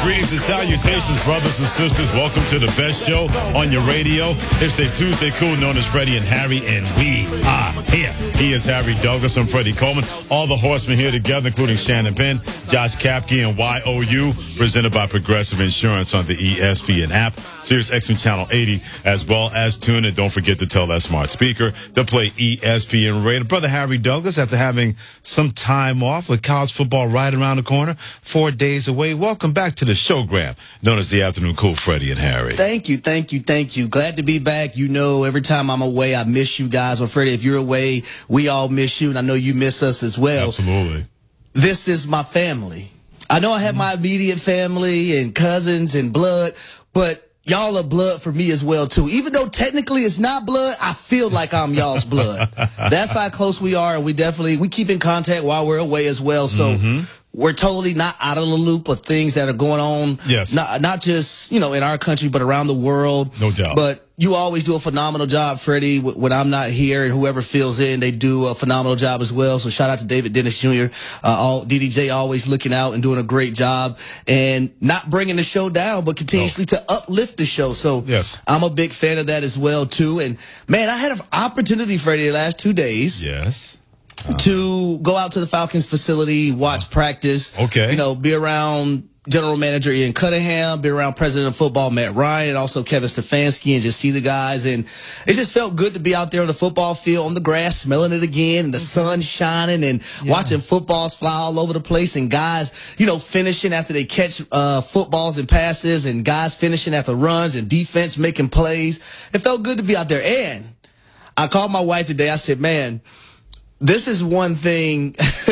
Greetings and salutations, brothers and sisters. Welcome to the best show on your radio. It's the Tuesday Cool, known as Freddie and Harry, and we are here. He is Harry Douglas. I'm Freddie Coleman. All the horsemen here together, including Shannon Penn, Josh Kapke, and YOU, presented by Progressive Insurance on the ESPN app, Sirius XM Channel 80, as well as tune in. Don't forget to tell that smart speaker to play ESPN Radio. Brother Harry Douglas, after having some time off with college football right around the corner, 4 days away, welcome back to the showgram, known as the Afternoon Cool, Freddie and Harry. Thank you. Glad to be back. You know, every time I'm away, I miss you guys. Well, Freddie, if you're away, we all miss you, and I know you miss us as well. Absolutely. This is my family. I know I have my immediate family and cousins and blood, but y'all are blood for me as well, too. Even though technically it's not blood, I feel like I'm y'all's blood. That's how close we are, and we keep in contact while we're away as well. So we're totally not out of the loop of things that are going on. Yes. Not just, in our country, but around the world. No doubt. But you always do a phenomenal job, Freddie, when I'm not here, and whoever fills in, they do a phenomenal job as well. So shout out to David Dennis Jr., DDJ always looking out and doing a great job and not bringing the show down, but continuously to uplift the show. So yes, I'm a big fan of that as well, too. And, man, I had an opportunity, Freddie, the last 2 days. Yes. To go out to the Falcons facility, watch practice. Okay. Be around General Manager Ian Cunningham, be around President of Football Matt Ryan, and also Kevin Stefanski, and just see the guys. And it just felt good to be out there on the football field, on the grass, smelling it again, and the sun shining, and watching footballs fly all over the place, and guys, finishing after they catch footballs and passes, and guys finishing after runs, and defense making plays. It felt good to be out there. And I called my wife today. I said, man, this is one thing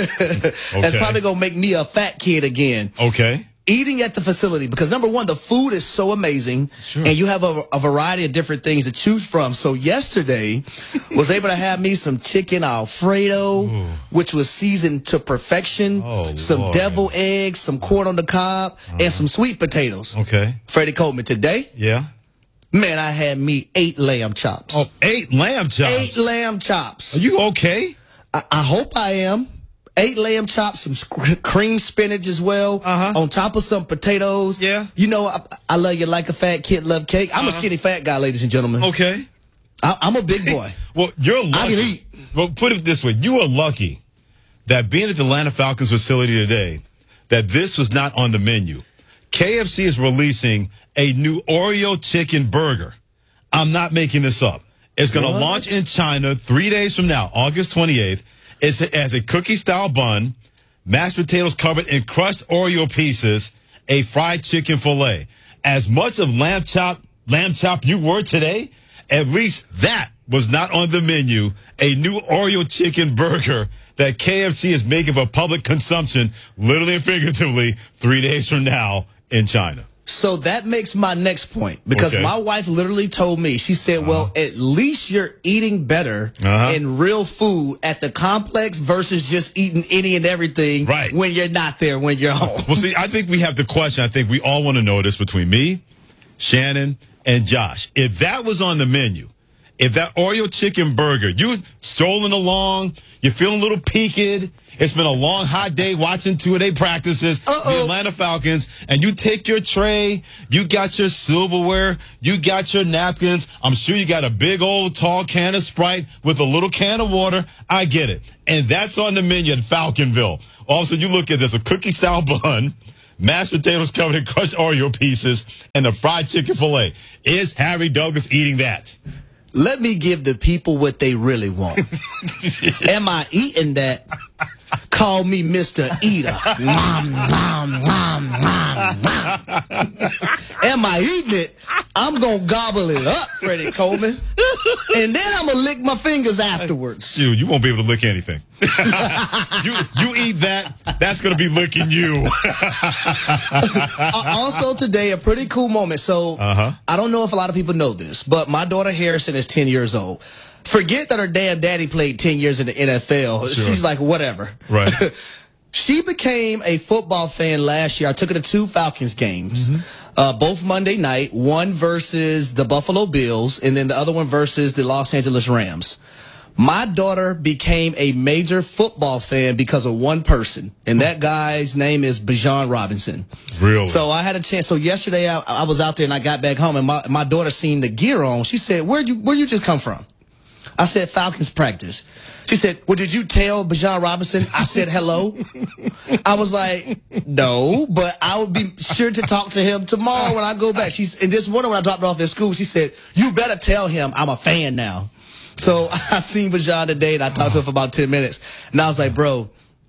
that's probably going to make me a fat kid again. Okay. Eating at the facility, because number one, the food is so amazing, and you have a variety of different things to choose from. So yesterday, was able to have me some chicken Alfredo, which was seasoned to perfection, some deviled eggs, some corn on the cob, and some sweet potatoes. Okay. Freddie Coleman, today, man, I had me 8 lamb chops. Oh, 8 lamb chops? 8 lamb chops. Are you okay? I hope I am. 8 lamb chops, some cream spinach as well, on top of some potatoes. Yeah. I love you like a fat kid love cake. I'm a skinny fat guy, ladies and gentlemen. Okay. I'm a big boy. Well, you're lucky. I can eat. Well, put it this way. You are lucky that being at the Atlanta Falcons facility today, that this was not on the menu. KFC is releasing a new Oreo chicken burger. I'm not making this up. It's going to launch in China 3 days from now, August 28th. It has a cookie-style bun, mashed potatoes covered in crushed Oreo pieces, a fried chicken fillet. As much of lamb chop you were today, at least that was not on the menu. A new Oreo chicken burger that KFC is making for public consumption, literally and figuratively, 3 days from now in China. So that makes my next point, because my wife literally told me, she said, well, at least you're eating better in real food at the complex versus just eating any and everything when you're not there, when you're home. Well, see, I think we have the question. I think we all want to know this between me, Shannon, and Josh. If that was on the menu, if that Oreo chicken burger, you strolling along, you're feeling a little peaked, it's been a long, hot day watching 2-a-day practices, the Atlanta Falcons, and you take your tray, you got your silverware, you got your napkins, I'm sure you got a big old tall can of Sprite with a little can of water. I get it. And that's on the menu at Falconville. Also, you look at this, a cookie-style bun, mashed potatoes covered in crushed Oreo pieces, and a fried chicken fillet. Is Harry Douglas eating that? Let me give the people what they really want. Am I eating that? Call me Mr. Eater. Nom, nom, nom, nom, nom. Am I eating it? I'm going to gobble it up, Freddie Coleman. And then I'm going to lick my fingers afterwards. Shoot, you won't be able to lick anything. you eat that, that's going to be licking you. Also today, a pretty cool moment. So I don't know if a lot of people know this, but my daughter Harrison is 10 years old. Forget that her damn daddy played 10 years in the NFL. Sure. She's like, whatever. Right. She became a football fan last year. I took her to 2 Falcons games, both Monday night, one versus the Buffalo Bills, and then the other one versus the Los Angeles Rams. My daughter became a major football fan because of one person, and that guy's name is Bijan Robinson. Really? So I had a chance. So yesterday I was out there and I got back home, and my daughter seen the gear on. She said, where you just come from? I said, Falcons practice. She said, well, did you tell Bijan Robinson I said hello? I was like, no, but I would be sure to talk to him tomorrow when I go back. And this morning when I dropped her off at school, she said, you better tell him I'm a fan now. So I seen Bijan today, and I talked to him for about 10 minutes. And I was like, bro,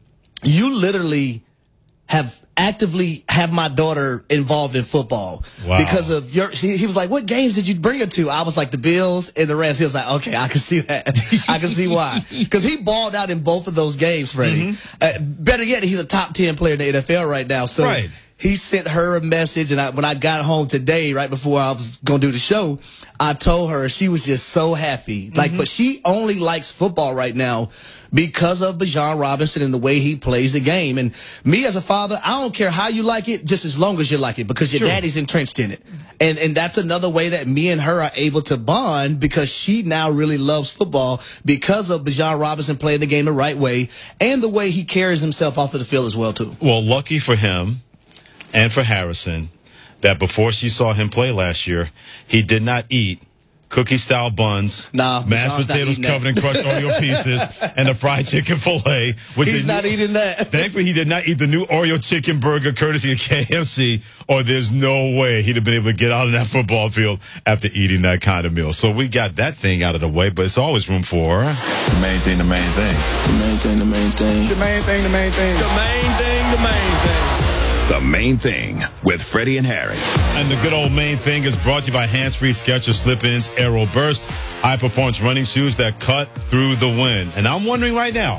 you literally have actively have my daughter involved in football. Wow. Because of he was like, what games did you bring her to? I was like, the Bills and the Rams. He was like, okay, I can see that. I can see why. Because he balled out in both of those games, Freddie. Better yet, he's a top 10 player in the NFL right now. So right. He sent her a message, and when I got home today, right before I was going to do the show, I told her, she was just so happy. But she only likes football right now because of Bijan Robinson and the way he plays the game. And me as a father, I don't care how you like it, just as long as you like it, because your daddy's entrenched in it. And that's another way that me and her are able to bond, because she now really loves football because of Bijan Robinson playing the game the right way and the way he carries himself off of the field as well, too. Well, lucky for him and for Harrison that before she saw him play last year, he did not eat cookie-style buns, mashed potatoes covered in crushed Oreo pieces, and a fried chicken fillet. He's not eating that. Thankfully, he did not eat the new Oreo chicken burger courtesy of KFC, or there's no way he'd have been able to get out of that football field after eating that kind of meal. So we got that thing out of the way, but it's always room for the main thing, the main thing. The main thing, the main thing. The main thing, the main thing. The main thing, the main thing. The Main Thing with Freddie and Harry. And the good old Main Thing is brought to you by Hands-Free Skechers Slip-Ins Aero Burst, high-performance running shoes that cut through the wind. And I'm wondering right now,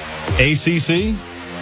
ACC,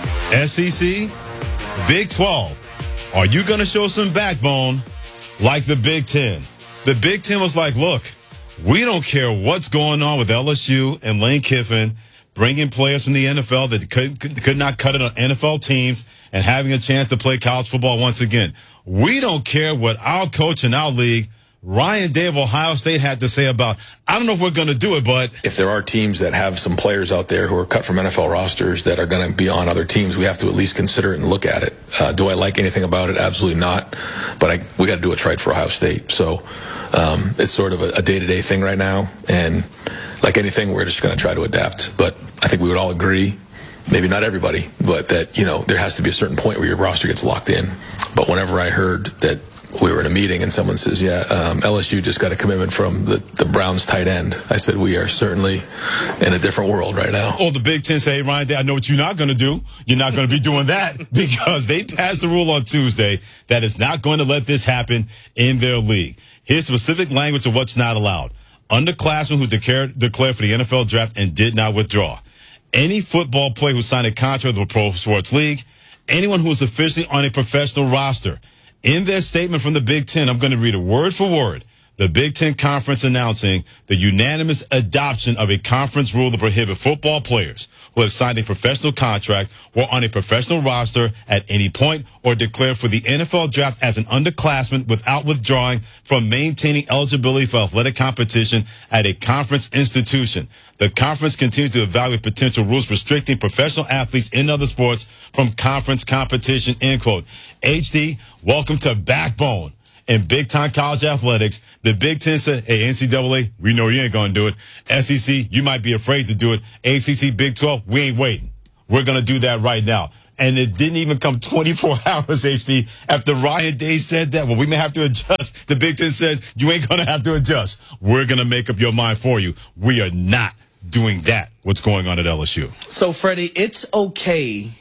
SEC, Big 12, are you going to show some backbone like the Big 10? The Big 10 was like, look, we don't care what's going on with LSU and Lane Kiffin bringing players from the NFL that could not cut it on NFL teams and having a chance to play college football once again. We don't care what our coach in our league, Ryan Day of Ohio State, had to say about, I don't know if we're going to do it, but if there are teams that have some players out there who are cut from NFL rosters that are going to be on other teams, we have to at least consider it and look at it. Do I like anything about it? Absolutely not. But we got to do what's right for Ohio State. So it's sort of a day-to-day thing right now. And like anything, we're just going to try to adapt. But I think we would all agree, maybe not everybody, but that, there has to be a certain point where your roster gets locked in. But whenever I heard that we were in a meeting and someone says, LSU just got a commitment from the Browns tight end, I said, we are certainly in a different world right now. Oh, the Big Ten say, hey, Ryan Day, I know what you're not going to do. You're not going to be doing that, because they passed the rule on Tuesday that is not going to let this happen in their league. Here's specific language of what's not allowed. Underclassmen who declared for the NFL draft and did not withdraw. Any football player who signed a contract with a pro sports league. Anyone who is officially on a professional roster. In their statement from the Big Ten, I'm going to read it word for word. The Big Ten Conference announcing the unanimous adoption of a conference rule to prohibit football players who have signed a professional contract or on a professional roster at any point or declared for the NFL draft as an underclassman without withdrawing from maintaining eligibility for athletic competition at a conference institution. The conference continues to evaluate potential rules restricting professional athletes in other sports from conference competition, end quote. HD, welcome to Backbone. In big-time college athletics, the Big Ten said, hey, NCAA, we know you ain't going to do it. SEC, you might be afraid to do it. ACC, Big 12, we ain't waiting. We're going to do that right now. And it didn't even come 24 hours, HD, after Ryan Day said that. Well, we may have to adjust. The Big Ten said, you ain't going to have to adjust. We're going to make up your mind for you. We are not doing that, what's going on at LSU. So, Freddie, it's okay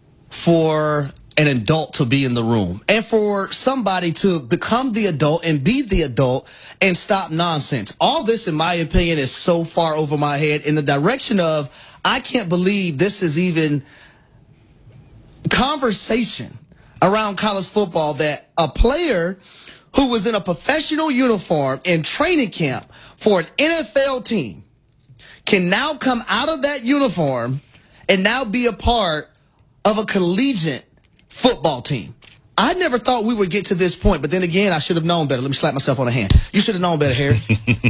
for an adult to be in the room and for somebody to become the adult and be the adult and stop nonsense. All this, in my opinion, is so far over my head in the direction of, I can't believe this is even conversation around college football, that a player who was in a professional uniform in training camp for an NFL team can now come out of that uniform and now be a part of a collegiate football team. I never thought we would get to this point, but then again, I should have known better. Let me slap myself on the hand. You should have known better, Harry.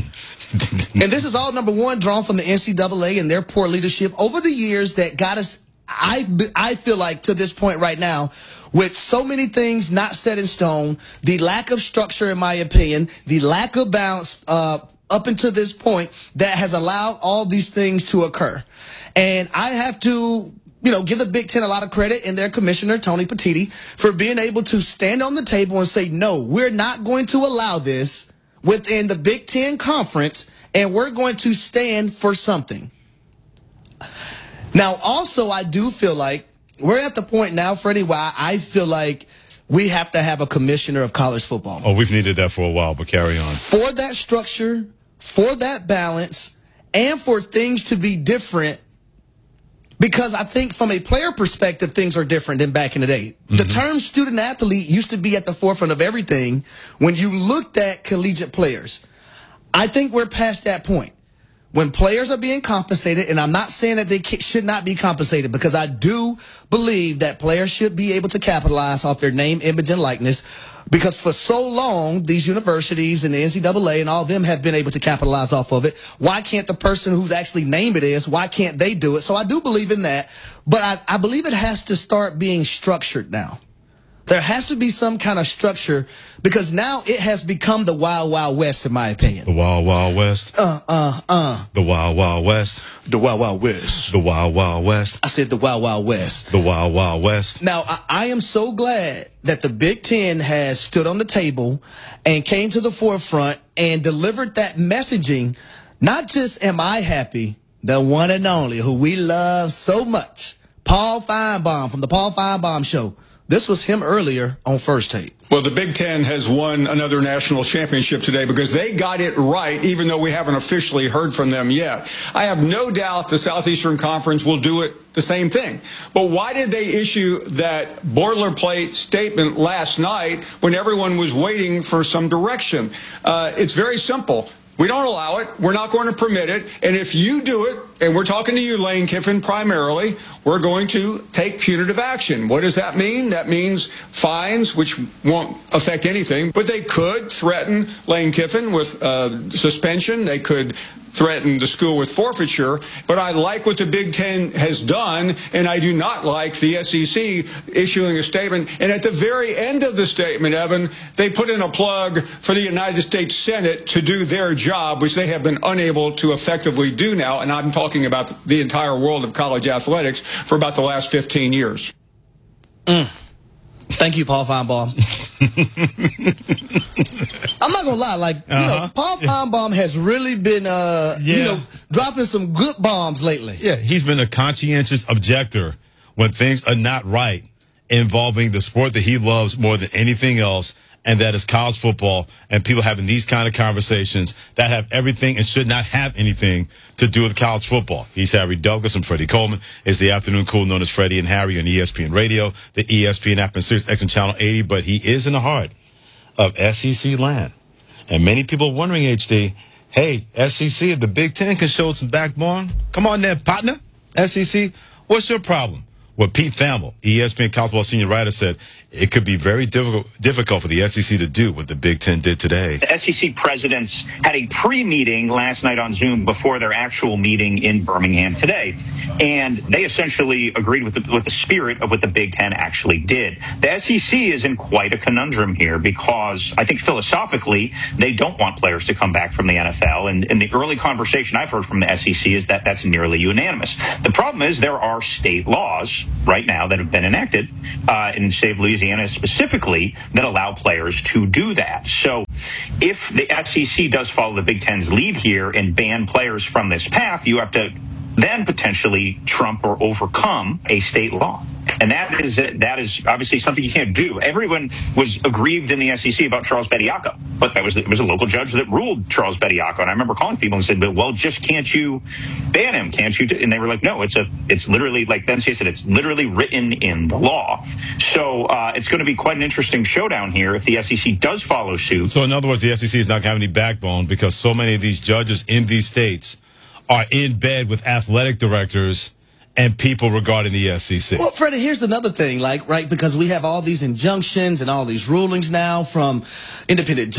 And this is all, number one, drawn from the NCAA and their poor leadership over the years that got us, I feel like, to this point right now, with so many things not set in stone, the lack of structure, in my opinion, the lack of balance up until this point that has allowed all these things to occur. And I have to, give the Big Ten a lot of credit and their commissioner, Tony Petitti, for being able to stand on the table and say, no, we're not going to allow this within the Big Ten Conference, and we're going to stand for something. Now, also, I do feel like we're at the point now, Freddie, where I feel like we have to have a commissioner of college football. Oh, we've needed that for a while, but carry on. For that structure, for that balance, and for things to be different, because I think from a player perspective, things are different than back in the day. Mm-hmm. The term student athlete used to be at the forefront of everything when you looked at collegiate players. I think we're past that point. When players are being compensated, and I'm not saying that they should not be compensated, because I do believe that players should be able to capitalize off their name, image, and likeness, because for so long, these universities and the NCAA and all of them have been able to capitalize off of it. Why can't the person who's actually named it is, why can't they do it? So I do believe in that, but I believe it has to start being structured now. There has to be some kind of structure, because now it has become the Wild Wild West, in my opinion. The Wild Wild West. The Wild Wild West. The Wild Wild West. The Wild Wild West. I said the Wild Wild West. The Wild Wild West. Now, I am so glad that the Big Ten has stood on the table and came to the forefront and delivered that messaging. Not just am I happy, the one and only, who we love so much, Paul Feinbaum from the Paul Feinbaum Show. This was him earlier on First Take. Well, the Big Ten has won another national championship today because they got it right, even though we haven't officially heard from them yet. I have no doubt the Southeastern Conference will do it the same thing. But why did they issue that boilerplate statement last night when everyone was waiting for some direction? It's very simple. We don't allow it. We're not going to permit it. And if you do it, and we're talking to you, Lane Kiffin, primarily, we're going to take punitive action. What does that mean? That means fines, which won't affect anything, but they could threaten Lane Kiffin with suspension. They could threaten the school with forfeiture. But I like what the Big Ten has done, and I do not like the SEC issuing a statement. And at the very end of the statement, Evan, they put in a plug for the United States Senate to do their job, which they have been unable to effectively do now. And I'm talking about the entire world of college athletics for about the last 15 years. Thank you, Paul Feinbaum. I'm not going to lie. Paul Feinbaum has really been, dropping some good bombs lately. Yeah, he's been a conscientious objector when things are not right involving the sport that he loves more than anything else, and that is college football, and people having these kind of conversations that have everything and should not have anything to do with college football. He's Harry Douglas and Freddie Coleman. It's the afternoon cool known as Freddie and Harry on ESPN Radio, the ESPN app, and Sirius XM Channel 80, but he is in the heart of SEC land. And many people are wondering, HD, hey, SEC, the Big Ten can show some backbone. Come on there, partner. SEC, what's your problem? Well, Pete Thamel, ESPN college football senior writer, said it could be very difficult for the SEC to do what the Big Ten did today. The SEC presidents had a pre-meeting last night on Zoom before their actual meeting in Birmingham today, and they essentially agreed with the spirit of what the Big Ten actually did. The SEC is in quite a conundrum here because I think philosophically they don't want players to come back from the NFL, and in the early conversation I've heard from the SEC is that that's nearly unanimous. The problem is there are state laws right now that have been enacted in the state of Louisiana specifically that allow players to do that. So if the SEC does follow the Big Ten's lead here and ban players from this path, you have to then potentially trump or overcome a state law. And that is obviously something you can't do. Everyone was aggrieved in the SEC about Charles Bediako, but it was a local judge that ruled Charles Bediako. And I remember calling people and said, well, just can't you ban him? Can't you? And they were like, no, it's literally, like the NCAA said, it's literally written in the law. So it's going to be quite an interesting showdown here if the SEC does follow suit. So in other words, the SEC is not going to have any backbone because so many of these judges in these states are in bed with athletic directors and people regarding the SEC. Well, Freddie, here's another thing, right, because we have all these injunctions and all these rulings now from independent